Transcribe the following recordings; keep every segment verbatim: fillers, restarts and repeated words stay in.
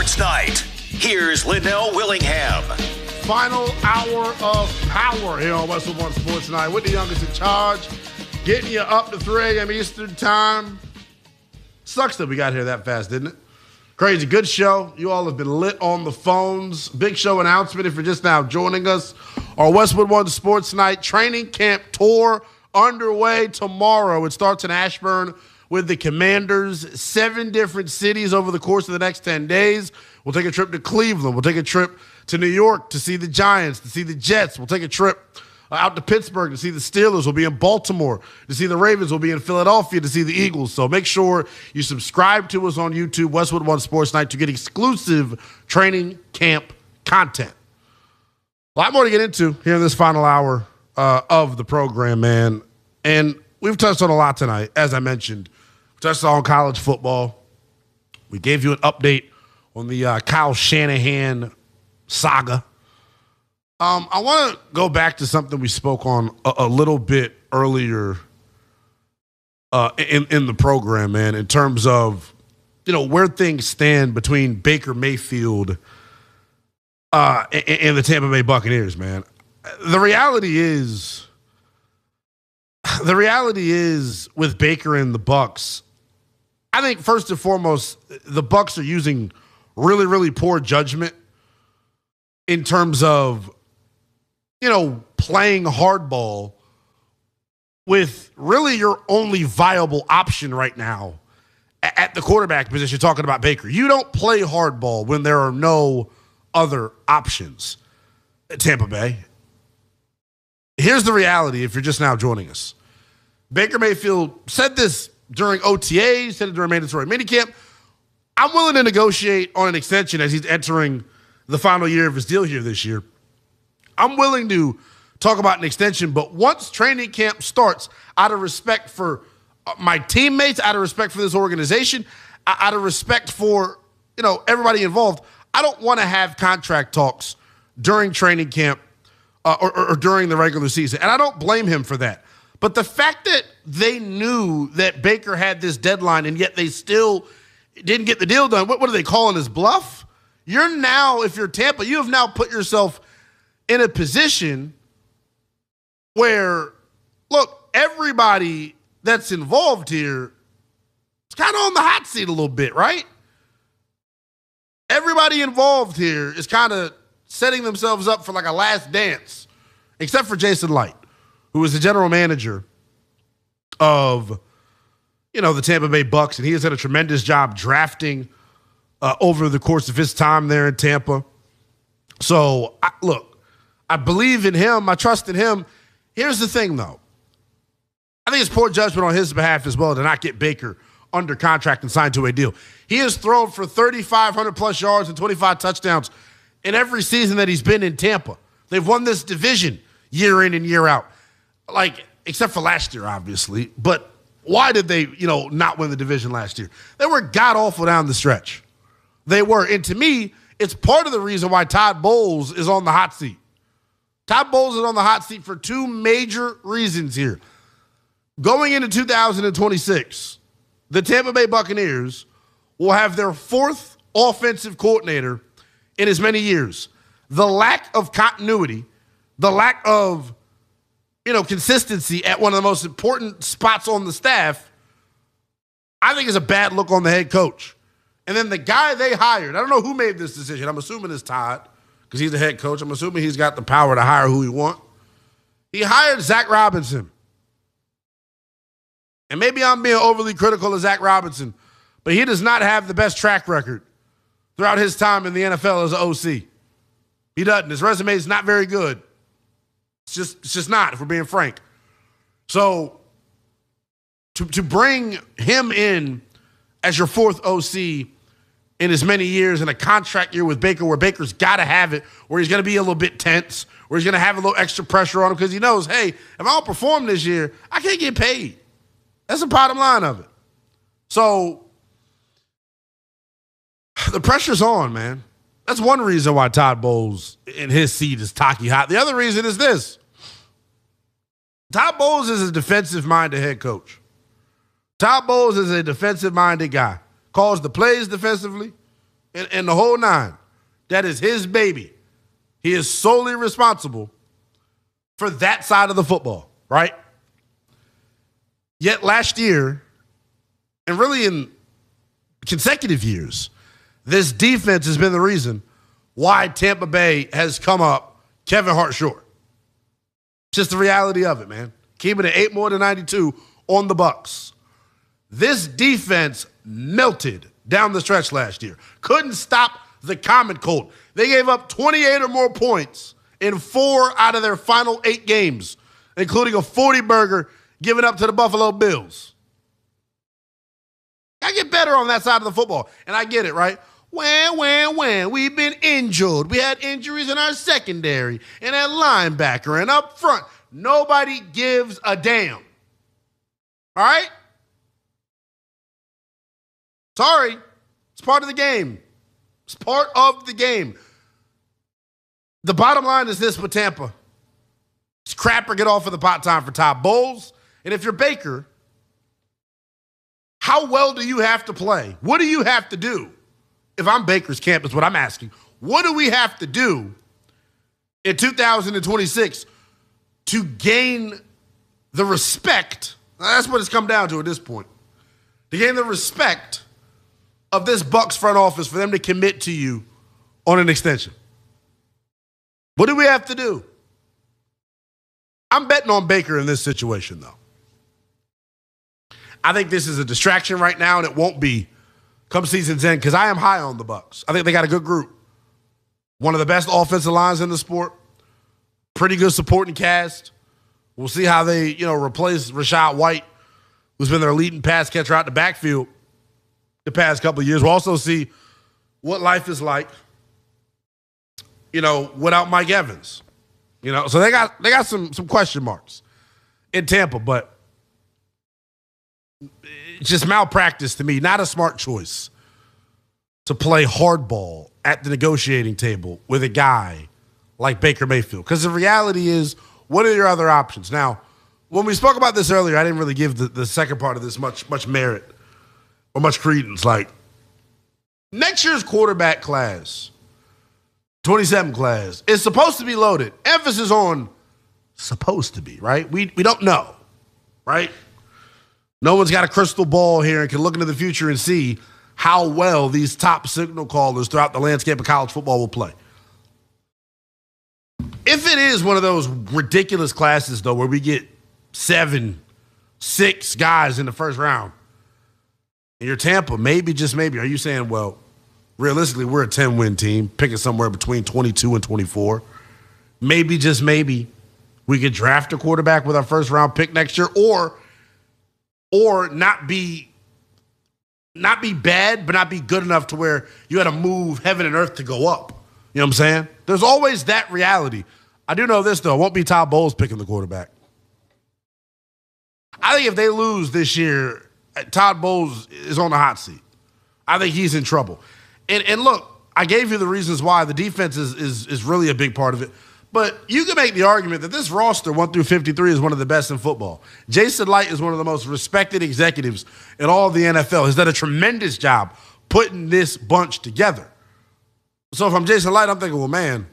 Sports Night. Here's Linnell Willingham. Final hour of power here on Westwood One Sports Night with the youngest in charge, getting you up to three a.m. Eastern time. Sucks that we got here that fast, didn't it? Crazy. Good show. You all have been lit on the phones. Big show announcement if you're just now joining us. Our Westwood One Sports Night training camp tour underway tomorrow. It starts in Ashburn with the Commanders. Seven different cities over the course of the next ten days. We'll take a trip to Cleveland. We'll take a trip to New York to see the Giants, to see the Jets. We'll take a trip uh, out to Pittsburgh to see the Steelers. We'll be in Baltimore to see the Ravens. We'll be in Philadelphia to see the Eagles. So make sure you subscribe to us on YouTube, Westwood One Sports Night, to get exclusive training camp content. A lot more to get into here in this final hour uh, of the program, man. And we've touched on a lot tonight, as I mentioned. We touched on college football. We gave you an update on the uh, Kyle Shanahan saga. Um, I want to go back to something we spoke on a, a little bit earlier uh, in, in the program, man, in terms of, you know, where things stand between Baker Mayfield uh, and, and the Tampa Bay Buccaneers, man. The reality is, the reality is with Baker and the Bucs, I think first and foremost, the Bucs are using really, really poor judgment in terms of, you know, playing hardball with really your only viable option right now at the quarterback position. Talking about Baker, you don't play hardball when there are no other options at Tampa Bay. Here's the reality if you're just now joining us. Baker Mayfield said this during O T A, said it during mandatory minicamp. I'm willing to negotiate on an extension as he's entering the final year of his deal here this year. I'm willing to talk about an extension, but once training camp starts, out of respect for my teammates, out of respect for this organization, out of respect for, you know, everybody involved, I don't want to have contract talks during training camp uh, or, or, or during the regular season. And I don't blame him for that. But the fact that they knew that Baker had this deadline and yet they still didn't get the deal done, what, what are they calling his bluff? You're now, if you're Tampa, you have now put yourself in a position where, look, everybody that's involved here is kind of on the hot seat a little bit, right? Everybody involved here is kind of setting themselves up for like a last dance, except for Jason Light, who is the general manager of, you know, the Tampa Bay Bucs, and he has done a tremendous job drafting uh, over the course of his time there in Tampa. So, I, look, I believe in him. I trust in him. Here's the thing, though. I think it's poor judgment on his behalf as well to not get Baker under contract and signed to a deal. He has thrown for thirty-five hundred plus yards and twenty-five touchdowns in every season that he's been in Tampa. They've won this division year in and year out. Like, except for last year, obviously. But why did they, you know, not win the division last year? They were god-awful down the stretch. They were. And to me, it's part of the reason why Todd Bowles is on the hot seat. Todd Bowles is on the hot seat for two major reasons here. Going into two thousand twenty-six, the Tampa Bay Buccaneers will have their fourth offensive coordinator in as many years. The lack of continuity, the lack of, you know, consistency at one of the most important spots on the staff, I think is a bad look on the head coach. And then the guy they hired, I don't know who made this decision. I'm assuming it's Todd because he's the head coach. I'm assuming he's got the power to hire who he wants. He hired Zach Robinson. And maybe I'm being overly critical of Zach Robinson, but he does not have the best track record throughout his time in the N F L as an O C. He doesn't. His resume is not very good. It's just, it's just not, if we're being frank. So to, to bring him in as your fourth O C in as many years in a contract year with Baker, where Baker's got to have it, where he's going to be a little bit tense, where he's going to have a little extra pressure on him because he knows, hey, if I don't perform this year, I can't get paid. That's the bottom line of it. So the pressure's on, man. That's one reason why Todd Bowles in his seat is tacky hot. The other reason is this. Todd Bowles is a defensive-minded head coach. Todd Bowles is a defensive-minded guy. Calls the plays defensively. and, and the whole nine. That is his baby. He is solely responsible for that side of the football, right? Yet last year, and really in consecutive years, this defense has been the reason why Tampa Bay has come up Kevin Hart short. Just the reality of it, man. Keeping it eight more than ninety-two on the Bucs. This defense melted down the stretch last year. Couldn't stop the Common Cold. They gave up twenty-eight or more points in four out of their final eight games, including a forty-burger given up to the Buffalo Bills. I get better on that side of the football, and I get it, right? When, when, when, we've been injured. We had injuries in our secondary and at linebacker and up front. Nobody gives a damn. All right? Sorry. It's part of the game. It's part of the game. The bottom line is this with Tampa. It's crap or get off of the pot time for Todd Bowles. And if you're Baker, how well do you have to play? What do you have to do? If I'm Baker's camp, is what I'm asking. What do we have to do in two thousand twenty-six to gain the respect? That's what it's come down to at this point. To gain the respect of this Bucs front office for them to commit to you on an extension. What do we have to do? I'm betting on Baker in this situation, though. I think this is a distraction right now, and it won't be come season's end, because I am high on the Bucs. I think they got a good group. One of the best offensive lines in the sport. Pretty good supporting cast. We'll see how they, you know, replace Rachaad White, who's been their leading pass catcher out the backfield the past couple of years. We'll also see what life is like, you know, without Mike Evans. You know, so they got they got some some question marks in Tampa, but it's just malpractice to me, not a smart choice to play hardball at the negotiating table with a guy like Baker Mayfield. Because the reality is, what are your other options? Now, when we spoke about this earlier, I didn't really give the, the second part of this much much merit or much credence. Like, next year's quarterback class, twenty-seven class, is supposed to be loaded. Emphasis on supposed to be, right? We we don't know, right? No one's got a crystal ball here and can look into the future and see how well these top signal callers throughout the landscape of college football will play. If it is one of those ridiculous classes, though, where we get seven, six guys in the first round, and you're Tampa, maybe, just maybe, are you saying, well, realistically, we're a ten-win team, picking somewhere between twenty-two and twenty-four. Maybe, just maybe, we could draft a quarterback with our first-round pick next year, or or not be not be bad, but not be good enough to where you had to move heaven and earth to go up. You know what I'm saying? There's always that reality. I do know this, though. It won't be Todd Bowles picking the quarterback. I think if they lose this year, Todd Bowles is on the hot seat. I think he's in trouble. And, and look, I gave you the reasons why. The defense is, is, is really a big part of it. But you can make the argument that this roster, one through fifty-three, is one of the best in football. Jason Light is one of the most respected executives in all of the N F L. He's done a tremendous job putting this bunch together. So if I'm Jason Light, I'm thinking, well, man,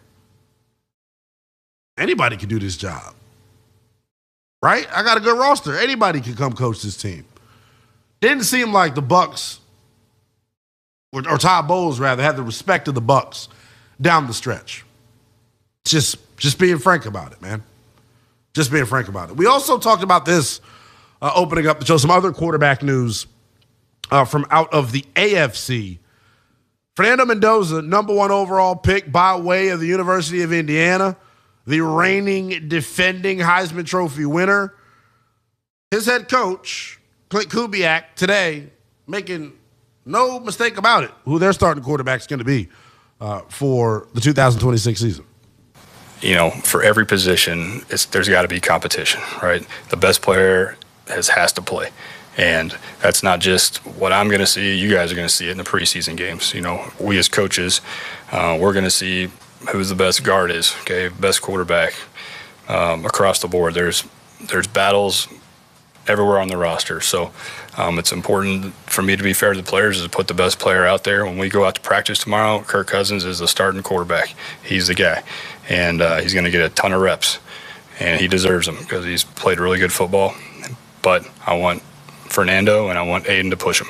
anybody can do this job. Right? I got a good roster. Anybody can come coach this team. Didn't seem like the Bucs, or, or Todd Bowles, rather, had the respect of the Bucs down the stretch. Just, just being frank about it, man. Just being frank about it. We also talked about this uh, opening up to show some other quarterback news uh, from out of the A F C. Fernando Mendoza, number one overall pick by way of the University of Indiana, the reigning, defending Heisman Trophy winner. His head coach, Clint Kubiak, today making no mistake about it, who their starting quarterback is going to be uh, for the two thousand twenty-six season. You know, for every position, it's, there's got to be competition, right? The best player has has to play. And that's not just what I'm going to see. You guys are going to see it in the preseason games. You know, we as coaches, uh, we're going to see who the best guard is, okay, best quarterback um, across the board. There's there's battles everywhere on the roster. So um, it's important for me to be fair to the players is to put the best player out there. When we go out to practice tomorrow, Kirk Cousins is the starting quarterback. He's the guy, and uh, he's going to get a ton of reps, and he deserves them because he's played really good football. But I want Fernando and I want Aiden to push him.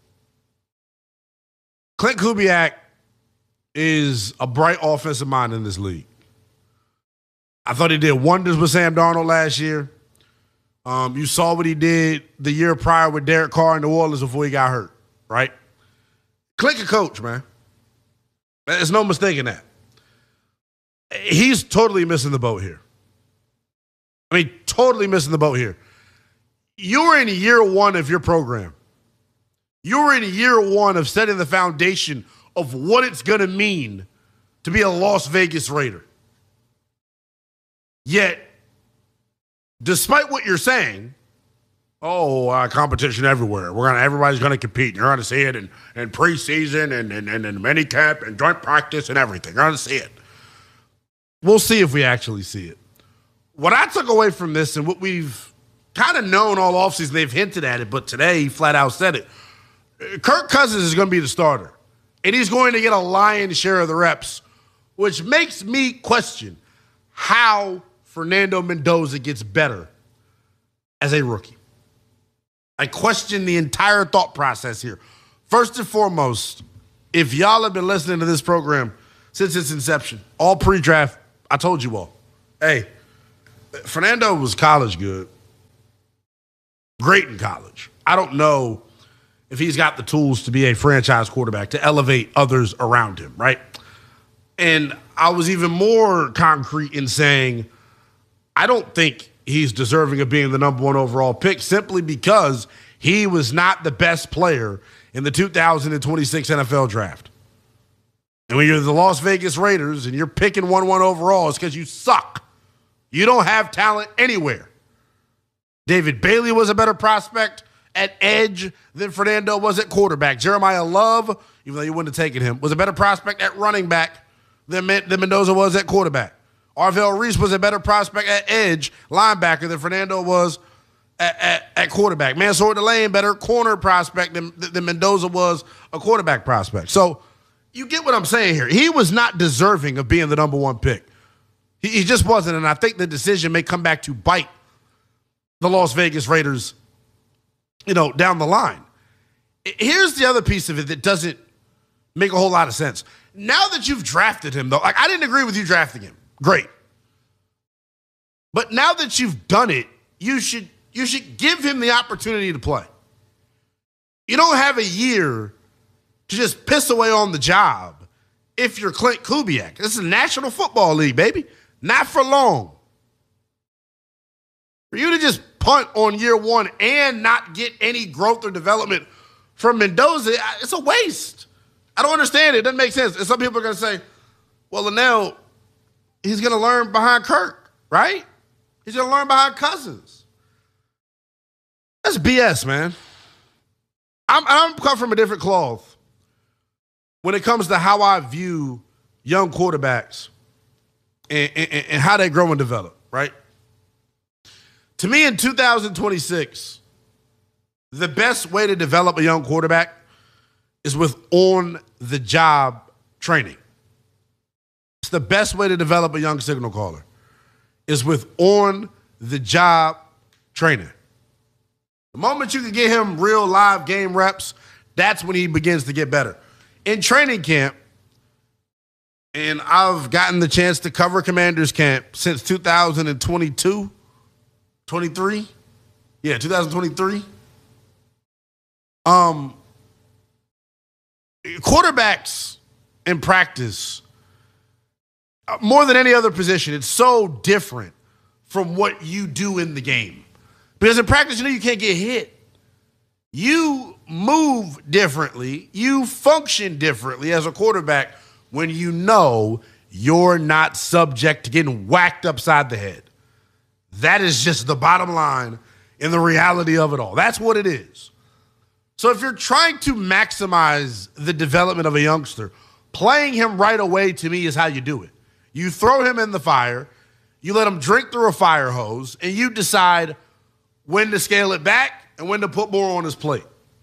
Klint Kubiak is a bright offensive mind in this league. I thought he did wonders with Sam Darnold last year. Um, you saw what he did the year prior with Derek Carr in New Orleans before he got hurt, right? Klint a coach, man. There's no mistaking that. He's totally missing the boat here. I mean, totally missing the boat here. You were in year one of your program. You were in year one of setting the foundation of what it's going to mean to be a Las Vegas Raider. Yet, despite what you're saying, oh, uh, competition everywhere. We're gonna everybody's gonna compete. You're gonna see it in, in preseason and and and in minicamp and joint practice and everything. You're gonna see it. We'll see if we actually see it. What I took away from this and what we've kind of known all offseason, they've hinted at it, but today he flat out said it. Kirk Cousins is going to be the starter, and he's going to get a lion's share of the reps, which makes me question how Fernando Mendoza gets better as a rookie. I question the entire thought process here. First and foremost, if y'all have been listening to this program since its inception, all pre-draft, I told you all, hey, Fernando was college good, great in college. I don't know if he's got the tools to be a franchise quarterback, to elevate others around him, right? And I was even more concrete in saying I don't think he's deserving of being the number one overall pick simply because he was not the best player in the two thousand twenty-six N F L draft. And when you're the Las Vegas Raiders and you're picking one one overall, it's because you suck. You don't have talent anywhere. David Bailey was a better prospect at edge than Fernando was at quarterback. Jeremiah Love, even though you wouldn't have taken him, was a better prospect at running back than, than Mendoza was at quarterback. Arvell Reese was a better prospect at edge linebacker than Fernando was at, at, at quarterback. Mansour Delane, better corner prospect than, than Mendoza was a quarterback prospect. So you get what I'm saying here. He was not deserving of being the number one pick. He, he just wasn't, and I think the decision may come back to bite the Las Vegas Raiders, you know, down the line. Here's the other piece of it that doesn't make a whole lot of sense. Now that you've drafted him, though, like I didn't agree with you drafting him. Great. But now that you've done it, you should you should give him the opportunity to play. You don't have a year to just piss away on the job if you're Klint Kubiak. This is a National Football League, baby. Not for long. For you to just punt on year one and not get any growth or development from Mendoza, it's a waste. I don't understand it. It doesn't make sense. And some people are going to say, well, Linnell, he's going to learn behind Kirk, right? He's going to learn behind Cousins. That's B S, man. I'm, I'm cut from a different cloth when it comes to how I view young quarterbacks and, and, and how they grow and develop, right? To me, in two thousand twenty-six, the best way to develop a young quarterback is with on-the-job training. It's the best way to develop a young signal caller is with on-the-job training. The moment you can get him real live game reps, that's when he begins to get better. In training camp, and I've gotten the chance to cover Commanders camp since two thousand twenty-two, twenty-three? Yeah, two thousand twenty-three. Um, quarterbacks in practice, more than any other position, it's so different from what you do in the game. Because in practice, you know you can't get hit. You move differently. You function differently as a quarterback when you know you're not subject to getting whacked upside the head. That is just the bottom line in the reality of it all. That's what it is. So if you're trying to maximize the development of a youngster, playing him right away to me is how you do it. You throw him in the fire, you let him drink through a fire hose, and you decide when to scale it back and when to put more on his plate.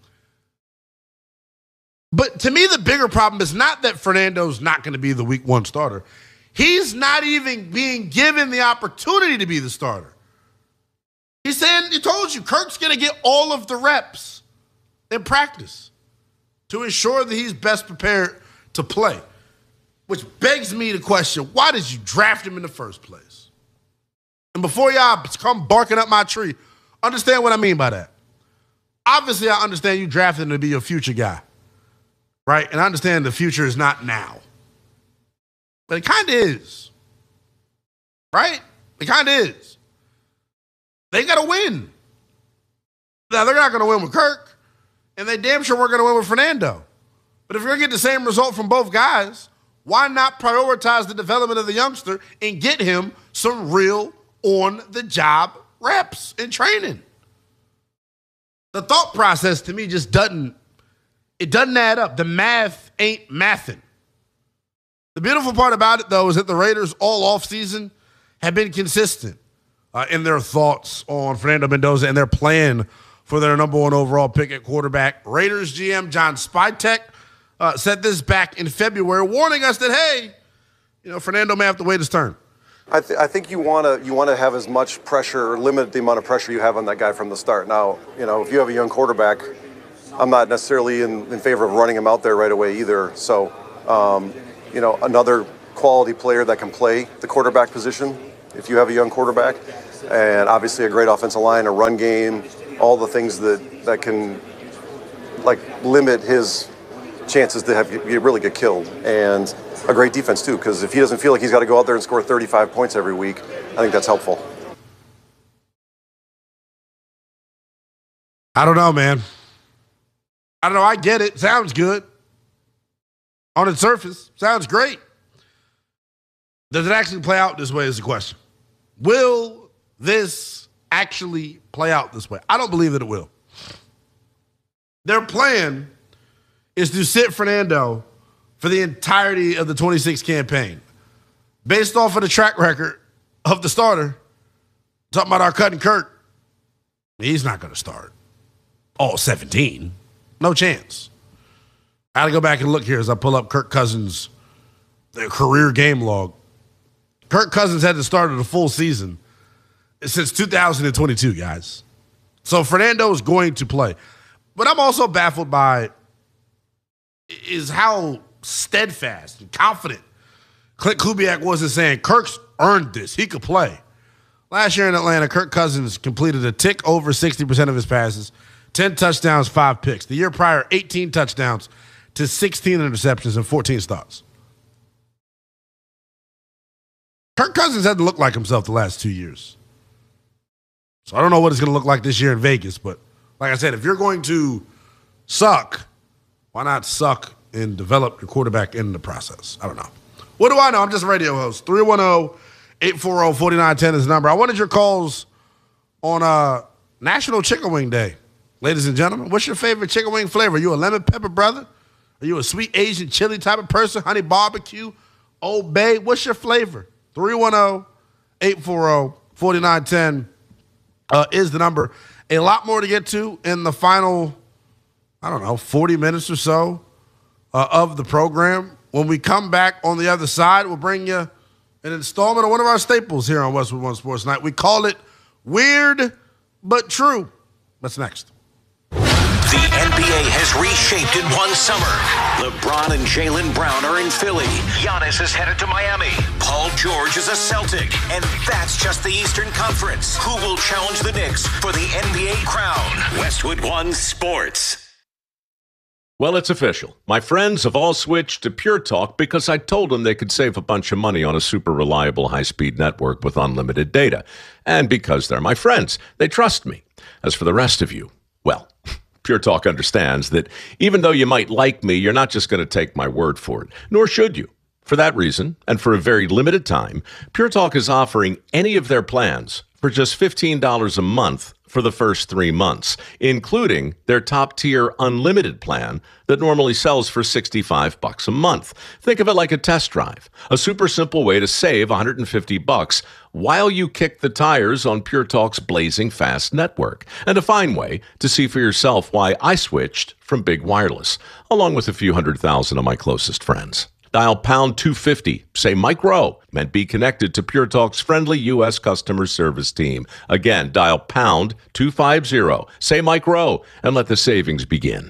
But to me, the bigger problem is not that Fernando's not going to be the week one starter. He's not even being given the opportunity to be the starter. He's saying, he told you, Kirk's going to get all of the reps in practice to ensure that he's best prepared to play. Which begs me to question, why did you draft him in the first place? And before y'all come barking up my tree, understand what I mean by that. Obviously, I understand you drafted him to be your future guy. Right? And I understand the future is not now. But it kind of is. Right? It kind of is. They got to win. Now, they're not going to win with Kirk, and they damn sure weren't going to win with Fernando. But if you're going to get the same result from both guys, why not prioritize the development of the youngster and get him some real on-the-job reps and training? The thought process to me just doesn't It doesn't add up. The math ain't mathing. The beautiful part about it, though, is that the Raiders all offseason have been consistent uh, in their thoughts on Fernando Mendoza and their plan for their number one overall pick at quarterback. Raiders G M John Spytek uh, said this back in February, warning us that, hey, you know, Fernando may have to wait his turn. I, th- I think you want to you want to have as much pressure or limit the amount of pressure you have on that guy from the start. Now, you know, if you have a young quarterback, I'm not necessarily in, in favor of running him out there right away either. So, um, you know, another quality player that can play the quarterback position if you have a young quarterback, and obviously a great offensive line, a run game, all the things that, that can, like, limit his chances to have you really get killed. And a great defense, too, because if he doesn't feel like he's got to go out there and score thirty-five points every week, I think that's helpful. I don't know, man. I don't know. I get it. Sounds good. On its surface, sounds great. Does it actually play out this way is the question. Will this actually play out this way? I don't believe that it will. Their plan is to sit Fernando for the entirety of the twenty-six campaign. Based off of the track record of the starter, talking about our cutting Kirk, he's not going to start all seventeen. No chance. I got to go back and look here as I pull up Kirk Cousins' career game log. Kirk Cousins hadn't started a full season since two thousand twenty-two, guys. So Fernando is going to play. But I'm also baffled by is how steadfast and confident Clint Kubiak was in saying Kirk's earned this. He could play. Last year in Atlanta, Kirk Cousins completed a tick over sixty percent of his passes, ten touchdowns, five picks. The year prior, eighteen touchdowns to sixteen interceptions and fourteen starts. Kirk Cousins hasn't looked like himself the last two years. So I don't know what it's going to look like this year in Vegas, but like I said, if you're going to suck, why not suck and develop your quarterback in the process? I don't know. What do I know? I'm just a radio host. three one zero, eight four zero, four nine one zero is the number. I wanted your calls on uh, National Chicken Wing Day. Ladies and gentlemen, what's your favorite chicken wing flavor? Are you a lemon pepper brother? Are you a sweet Asian chili type of person? Honey barbecue? Old Bay? What's your flavor? three one zero, eight four zero, four nine one zero uh, is the number. A lot more to get to in the final, I don't know, forty minutes or so uh, of the program. When we come back on the other side, we'll bring you an installment of one of our staples here on Westwood One Sports Night. We call it Weird But True. What's next? The N B A has reshaped in one summer. LeBron and Jaylen Brown are in Philly. Giannis is headed to Miami. Paul George is a Celtic. And that's just the Eastern Conference. Who will challenge the Knicks for the N B A crown? Westwood One Sports. Well, it's official. My friends have all switched to Pure Talk because I told them they could save a bunch of money on a super reliable high-speed network with unlimited data. And because they're my friends, they trust me. As for the rest of you, well, Pure Talk understands that even though you might like me, you're not just going to take my word for it, nor should you. For that reason, and for a very limited time, Pure Talk is offering any of their plans for just fifteen dollars a month for the first three months, including their top-tier unlimited plan that normally sells for sixty-five bucks a month. Think of it like a test drive, a super simple way to save one hundred fifty bucks while you kick the tires on Pure Talk's blazing fast network, and a fine way to see for yourself why I switched from Big Wireless, along with a few hundred thousand of my closest friends. Dial pound two fifty, say Mike Rowe, and be connected to Pure Talk's friendly U S customer service team. Again, dial pound two fifty, say Mike Rowe, and let the savings begin.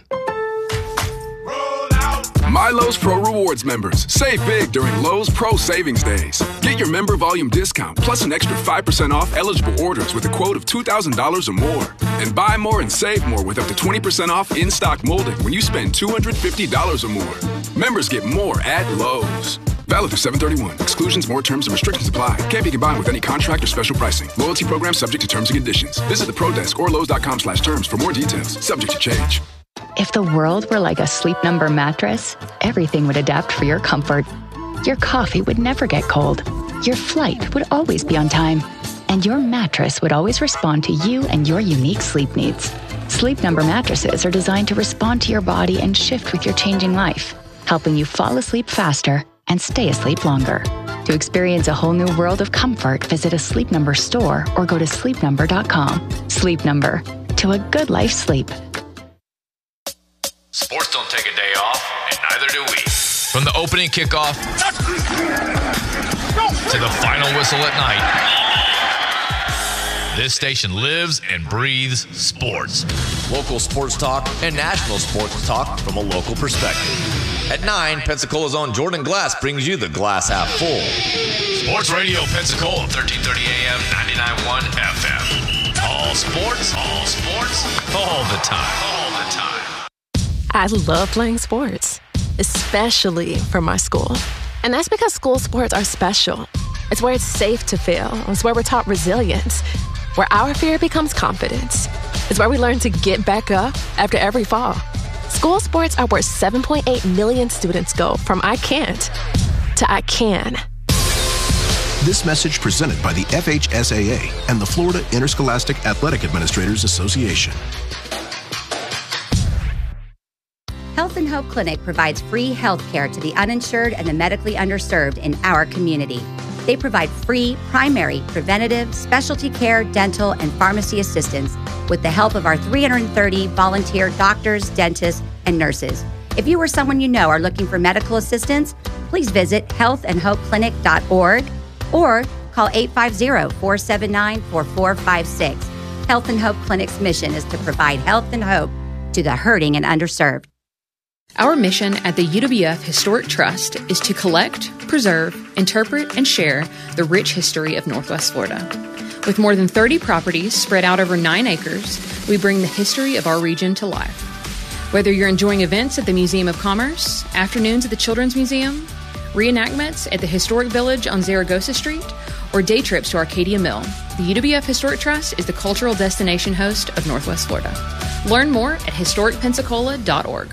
My Lowe's Pro Rewards members, save big during Lowe's Pro Savings Days. Get your member volume discount plus an extra five percent off eligible orders with a quote of two thousand dollars or more. And buy more and save more with up to twenty percent off in-stock molding when you spend two hundred fifty dollars or more. Members get more at Lowe's. Valid through seven thirty-one. Exclusions, more terms, and restrictions apply. Can't be combined with any contract or special pricing. Loyalty program subject to terms and conditions. Visit the Pro Desk or Lowe's.com slash terms for more details. Subject to change. If the world were like a Sleep Number mattress, everything would adapt for your comfort. Your coffee would never get cold. Your flight would always be on time. And your mattress would always respond to you and your unique sleep needs. Sleep Number mattresses are designed to respond to your body and shift with your changing life, helping you fall asleep faster and stay asleep longer. To experience a whole new world of comfort, visit a Sleep Number store or go to sleep number dot com. Sleep Number. To a good life's sleep. Sports don't take a day off, and neither do we. From the opening kickoff to the final whistle at night, this station lives and breathes sports. Local sports talk and national sports talk from a local perspective. At nine, Pensacola's own Jordan Glass brings you the Glass Half Full. Sports Radio Pensacola, thirteen thirty A M, ninety-nine point one F M. All sports, all sports, all the time, all the time. I love playing sports, especially for my school. And that's because school sports are special. It's where it's safe to fail. It's where we're taught resilience, where our fear becomes confidence. It's where we learn to get back up after every fall. School sports are where seven point eight million students go from I can't to I can. This message presented by the F H S A A and the Florida Interscholastic Athletic Administrators Association. Health and Hope Clinic provides free health care to the uninsured and the medically underserved in our community. They provide free, primary, preventative, specialty care, dental, and pharmacy assistance with the help of our three hundred thirty volunteer doctors, dentists, and nurses. If you or someone you know are looking for medical assistance, please visit health and hope clinic dot org or call eight five zero, four seven nine, four four five six. Health and Hope Clinic's mission is to provide health and hope to the hurting and underserved. Our mission at the U W F Historic Trust is to collect, preserve, interpret, and share the rich history of Northwest Florida. With more than thirty properties spread out over nine acres, we bring the history of our region to life. Whether you're enjoying events at the Museum of Commerce, afternoons at the Children's Museum, reenactments at the Historic Village on Zaragoza Street, or day trips to Arcadia Mill, the U W F Historic Trust is the cultural destination host of Northwest Florida. Learn more at historic pensacola dot org.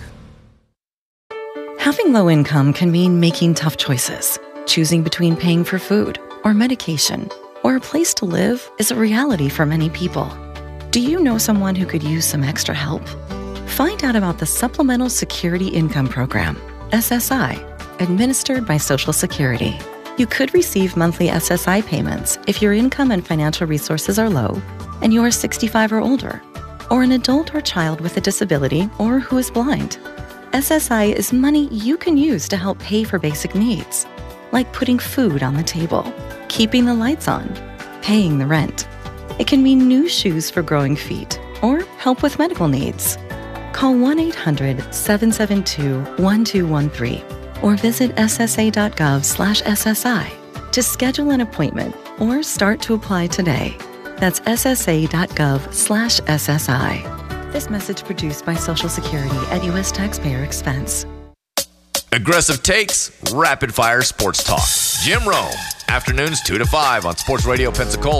Having low income can mean making tough choices. Choosing between paying for food or medication or a place to live is a reality for many people. Do you know someone who could use some extra help? Find out about the Supplemental Security Income Program, S S I, administered by Social Security. You could receive monthly S S I payments if your income and financial resources are low and you are sixty-five or older, or an adult or child with a disability or who is blind. S S I is money you can use to help pay for basic needs, like putting food on the table, keeping the lights on, paying the rent. It can mean new shoes for growing feet or help with medical needs. Call one eight hundred, seven seven two, one two one three or visit S S A dot gov slash S S I to schedule an appointment or start to apply today. That's S S A dot gov slash S S I. This message produced by Social Security at U S taxpayer expense. Aggressive takes, rapid fire sports talk. Jim Rome, afternoons two to five on Sports Radio Pensacola.